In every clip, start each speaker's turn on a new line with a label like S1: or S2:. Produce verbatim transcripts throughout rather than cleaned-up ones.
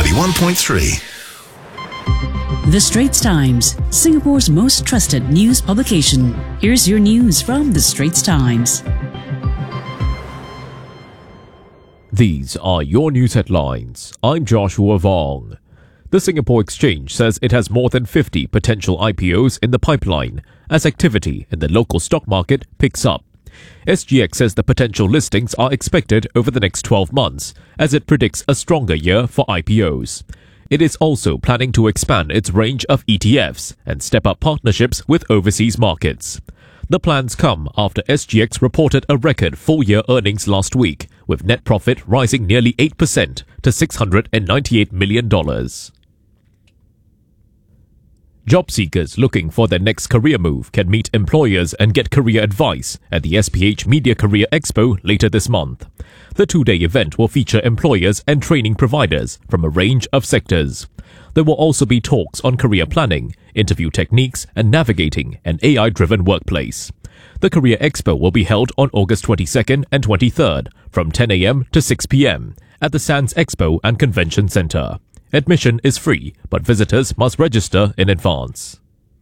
S1: ninety-one point three.
S2: The Straits Times, Singapore's most trusted news publication. Here's your news from The Straits Times.
S3: These are your news headlines. I'm Joshua Vong. The Singapore Exchange says it has more than fifty potential I P Os in the pipeline as activity in the local stock market picks up. S G X says the potential listings are expected over the next twelve months as it predicts a stronger year for I P Os. It is also planning to expand its range of E T Fs and step up partnerships with overseas markets. The plans come after S G X reported a record full-year earnings last week, with net profit rising nearly eight percent to six hundred ninety-eight million dollars. Job seekers looking for their next career move can meet employers and get career advice at the S P H Media Career Expo later this month. The two-day event will feature employers and training providers from a range of sectors. There will also be talks on career planning, interview techniques, and navigating an A I-driven workplace. The Career Expo will be held on August twenty-second and twenty-third from ten a.m. to six p.m. at the Sands Expo and Convention Centre. Admission is free, but visitors must register in advance.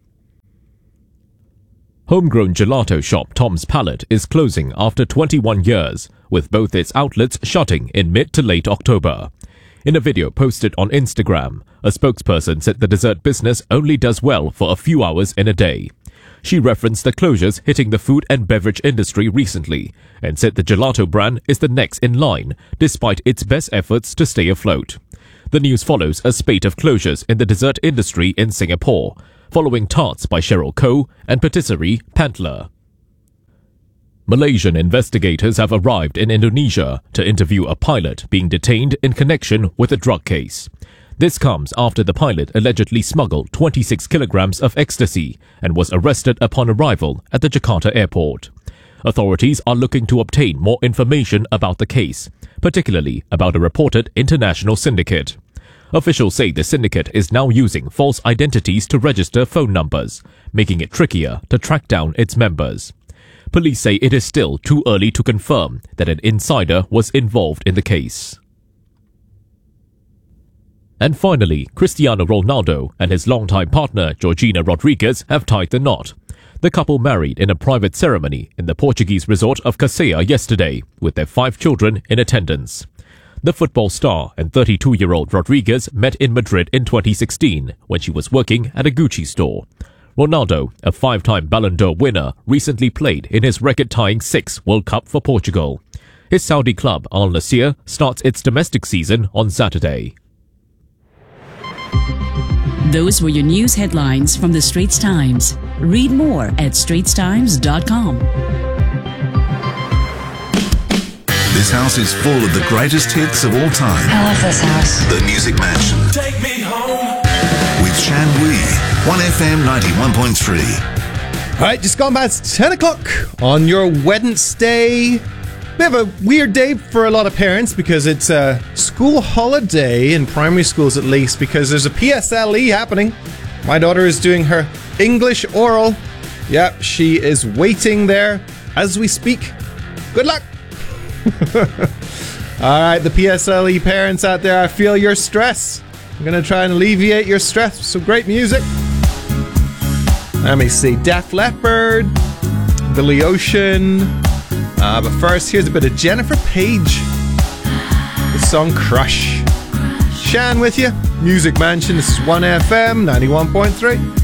S3: Homegrown gelato shop Tom's Palate is closing after twenty-one years, with both its outlets shutting in mid to late October. In a video posted on Instagram, a spokesperson said the dessert business only does well for a few hours in a day. She referenced the closures hitting the food and beverage industry recently and said the gelato brand is the next in line despite its best efforts to stay afloat. The news follows a spate of closures in the dessert industry in Singapore, following tarts by Cheryl Koh and patisserie Pantler. Malaysian investigators have arrived in Indonesia to interview a pilot being detained in connection with a drug case. This comes after the pilot allegedly smuggled twenty-six kilograms of ecstasy and was arrested upon arrival at the Jakarta airport. Authorities are looking to obtain more information about the case, particularly about a reported international syndicate. Officials say the syndicate is now using false identities to register phone numbers, making it trickier to track down its members. Police say it is still too early to confirm that an insider was involved in the case. And finally, Cristiano Ronaldo and his longtime partner Georgina Rodriguez have tied the knot. The couple married in a private ceremony in the Portuguese resort of Casea yesterday, with their five children in attendance. The football star and thirty-two-year-old Rodriguez met in Madrid in twenty sixteen when she was working at a Gucci store. Ronaldo, a five-time Ballon d'Or winner, recently played in his record-tying sixth World Cup for Portugal. His Saudi club Al Nassr starts its domestic season on Saturday.
S2: Those were your news headlines from The Straits Times. Read more at straits times dot com.
S1: This house is full of the greatest hits of all time.
S4: I love this house.
S1: The Music Mansion.
S5: Take me home.
S1: With Shan Wee. one F M ninety-one point three.
S6: All right, just gone past ten o'clock on your Wednesday. We have a weird day for a lot of parents because it's a school holiday in primary schools, at least, because there's a P S L E happening. My daughter is doing her English oral. Yep, she is waiting there as we speak. Good luck. All right, the P S L E parents out there, I feel your stress. I'm going to try and alleviate your stress with some great music. Let me see. Def Leppard, Billy Ocean. Uh, but first, here's a bit of Jennifer Page. The song Crush. Shan with you. Music Mansion. This is one F M ninety-one point three.